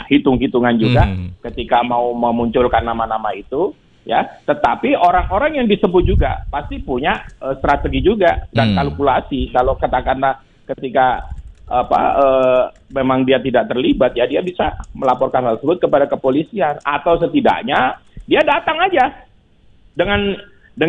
hitung-hitungan juga ketika mau memunculkan nama-nama itu, ya. Tetapi orang-orang yang disebut juga pasti punya strategi juga dan kalkulasi. Kalau katakanlah ketika memang dia tidak terlibat, ya dia bisa melaporkan hal tersebut kepada kepolisian, atau setidaknya dia datang aja dengan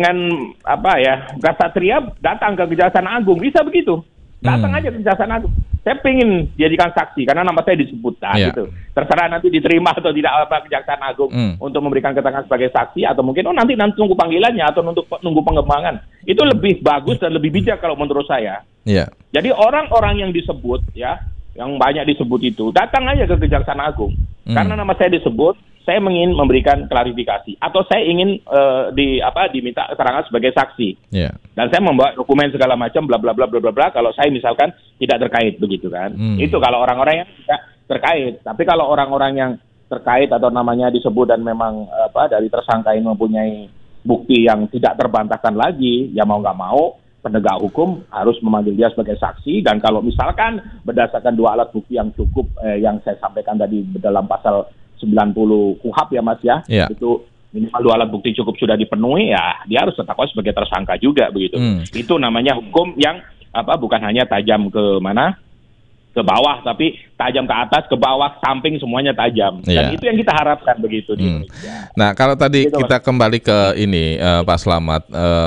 kasatria datang ke Kejaksaan Agung, bisa begitu. Datang aja ke Kejaksaan Agung. Saya pengen jadikan saksi karena nama saya disebut gitu. Terserah nanti diterima atau tidak Kejaksaan Agung untuk memberikan keterangan sebagai saksi, atau mungkin nanti tunggu panggilannya atau nunggu pengembangan. Itu lebih bagus dan lebih bijak kalau menurut saya. Jadi orang-orang yang disebut, ya, yang banyak disebut itu datang aja ke Kejaksaan Agung. Karena nama saya disebut, saya ingin memberikan klarifikasi atau saya ingin diminta keterangan sebagai saksi. Dan saya membawa dokumen segala macam bla bla bla bla bla kalau saya misalkan tidak terkait, begitu kan. Itu kalau orang-orang yang tidak terkait. Tapi kalau orang-orang yang terkait atau namanya disebut dan memang dari tersangka ini mempunyai bukti yang tidak terbantahkan lagi, ya mau nggak mau penegak hukum harus memanggil dia sebagai saksi. Dan kalau misalkan berdasarkan 2 alat bukti yang cukup yang saya sampaikan tadi dalam pasal 90 KUHP ya Mas ya, itu minimal 2 alat bukti cukup sudah dipenuhi, ya dia harus ditetapkan sebagai tersangka juga, begitu. Itu namanya hukum yang bukan hanya tajam ke mana, ke bawah, tapi tajam ke atas, ke bawah, samping, semuanya tajam. Dan itu yang kita harapkan, begitu di Indonesia. Nah, kalau tadi gitu, kita kembali ke ini, Pak Slamet,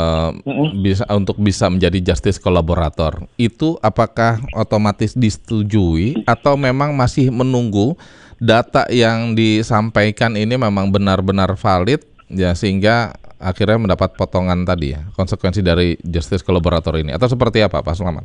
untuk bisa menjadi justice collaborator, itu apakah otomatis disetujui atau memang masih menunggu data yang disampaikan ini memang benar-benar valid, ya, sehingga akhirnya mendapat potongan tadi, ya, konsekuensi dari justice collaborator ini, atau seperti apa, Pak Slamet?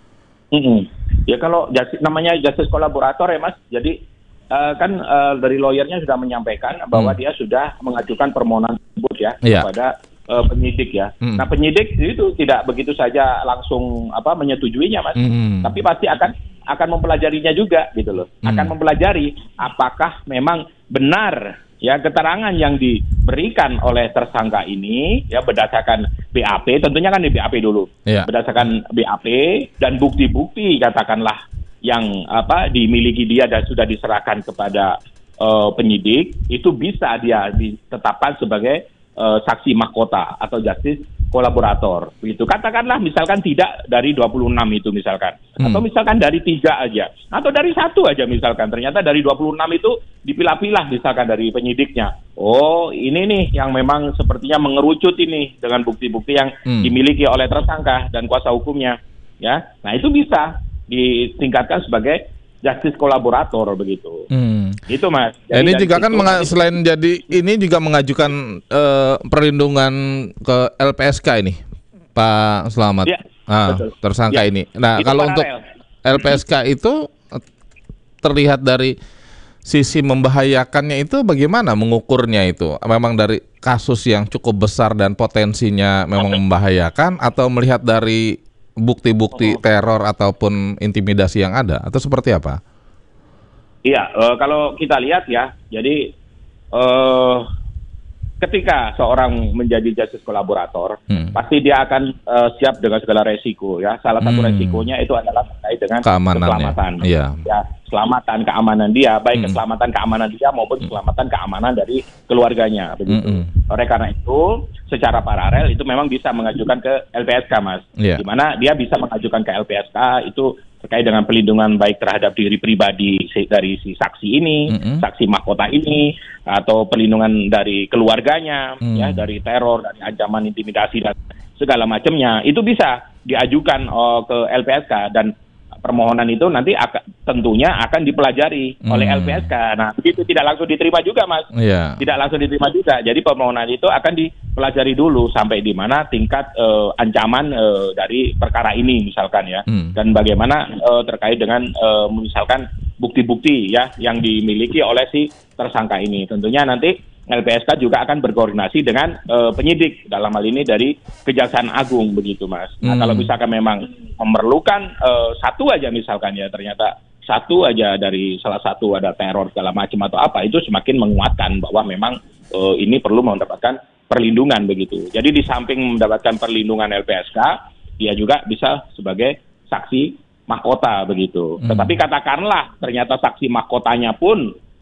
Ya kalau namanya justice collaborator ya Mas, jadi dari lawyernya sudah menyampaikan bahwa dia sudah mengajukan permohonan tersebut kepada penyidik ya. Nah penyidik itu tidak begitu saja langsung menyetujuinya Mas, tapi pasti akan mempelajarinya juga, gitu loh. Akan mempelajari apakah memang benar ya keterangan yang diberikan oleh tersangka ini ya berdasarkan BAP, tentunya kan di BAP dulu. Berdasarkan BAP dan bukti-bukti katakanlah yang dimiliki dia dan sudah diserahkan kepada penyidik, itu bisa dia ditetapkan sebagai saksi mahkota atau justice kolaborator, begitu. Katakanlah misalkan tidak dari 26 itu misalkan, atau misalkan dari 3 aja, atau dari 1 aja misalkan, ternyata dari 26 itu dipilah-pilah misalkan dari penyidiknya. Oh ini nih yang memang sepertinya mengerucut ini dengan bukti-bukti yang dimiliki oleh tersangka dan kuasa hukumnya, ya. Nah itu bisa ditingkatkan sebagai justice kolaborator, begitu. Itu Mas. Jadi ini juga kan selain jadi ini juga mengajukan perlindungan ke LPSK ini, Pak Slamet. Tersangka ini. Nah, itu kalau untuk LPSK itu terlihat dari sisi membahayakannya itu bagaimana mengukurnya itu? Memang dari kasus yang cukup besar dan potensinya memang membahayakan, atau melihat dari bukti-bukti teror ataupun intimidasi yang ada, atau seperti apa? Iya, kalau kita lihat ya, jadi ketika seorang menjadi justice kolaborator, pasti dia akan siap dengan segala resiko ya. Salah satu resikonya itu adalah terkait dengan keselamatan. Ya, keselamatan, keamanan dia, baik keselamatan keamanan dia maupun keselamatan keamanan dari keluarganya, begitu. Oleh karena itu, secara paralel itu memang bisa mengajukan ke LPSK, Mas. Di mana dia bisa mengajukan ke LPSK itu terkait dengan pelindungan baik terhadap diri pribadi dari si saksi ini, saksi mahkota ini, atau perlindungan dari keluarganya, ya, dari teror, dari ancaman intimidasi dan segala macamnya. Itu bisa diajukan ke LPSK, dan permohonan itu nanti tentunya akan dipelajari oleh LPSK. Nah, begitu tidak langsung diterima juga, Mas. Tidak langsung diterima juga. Jadi permohonan itu akan dipelajari dulu sampai di mana tingkat ancaman dari perkara ini misalkan ya. Dan bagaimana terkait dengan misalkan bukti-bukti ya yang dimiliki oleh si tersangka ini. Tentunya nanti LPSK juga akan berkoordinasi dengan penyidik, dalam hal ini dari Kejaksaan Agung, begitu Mas. Nah, kalau misalkan memang memerlukan satu aja misalkan ya, ternyata satu aja dari salah satu ada teror segala macam atau apa, itu semakin menguatkan bahwa memang ini perlu mendapatkan perlindungan, begitu. Jadi di samping mendapatkan perlindungan LPSK, dia juga bisa sebagai saksi mahkota, begitu. Tetapi katakanlah ternyata saksi mahkotanya pun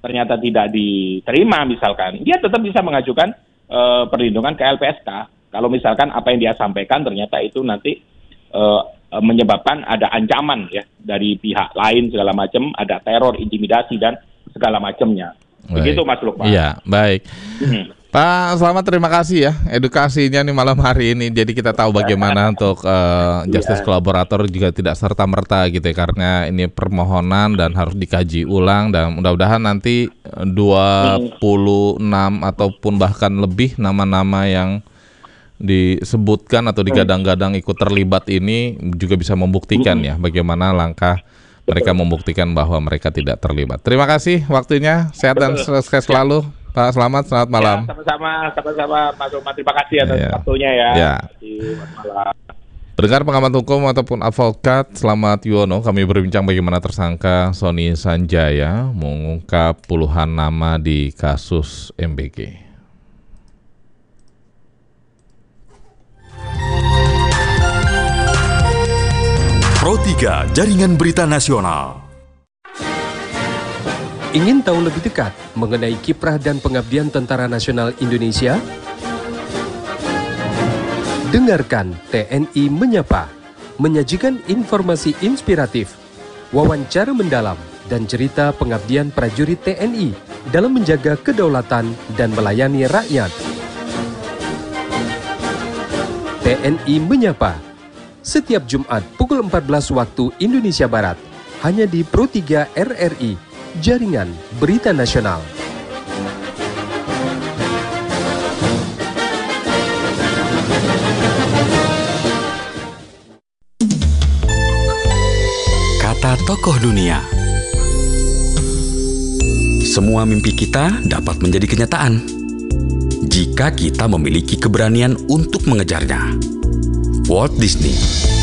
ternyata tidak diterima misalkan, dia tetap bisa mengajukan perlindungan ke LPSK. Kalau misalkan apa yang dia sampaikan ternyata itu nanti menyebabkan ada ancaman ya dari pihak lain segala macam, ada teror, intimidasi dan segala macamnya. Begitu Mas Lukman. Iya, baik. Pak Slamet, terima kasih ya edukasinya nih malam hari ini. Jadi kita tahu bagaimana untuk justice kolaborator juga tidak serta-merta gitu ya, karena ini permohonan dan harus dikaji ulang, dan mudah-mudahan nanti 26 ataupun bahkan lebih nama-nama yang disebutkan atau digadang-gadang ikut terlibat ini juga bisa membuktikan ya bagaimana langkah mereka membuktikan bahwa mereka tidak terlibat. Terima kasih waktunya, sehat dan sukses selalu. Pak Slamet, selamat malam. Ya, sama-sama Pak Sulman. Terima kasih atas waktunya ya. Malam. Pendengar pengamat hukum ataupun advokat, Slamet Yuwono, kami berbincang bagaimana tersangka Sony Sanjaya mengungkap puluhan nama di kasus MBG. Pro 3 Jaringan Berita Nasional. Ingin tahu lebih dekat mengenai kiprah dan pengabdian Tentara Nasional Indonesia? Dengarkan TNI Menyapa, menyajikan informasi inspiratif, wawancara mendalam, dan cerita pengabdian prajurit TNI dalam menjaga kedaulatan dan melayani rakyat. TNI Menyapa, setiap Jumat pukul 14 waktu Indonesia Barat, hanya di Pro 3 RRI, Jaringan Berita Nasional. Kata tokoh dunia. Semua mimpi kita dapat menjadi kenyataan jika kita memiliki keberanian untuk mengejarnya. Walt Disney.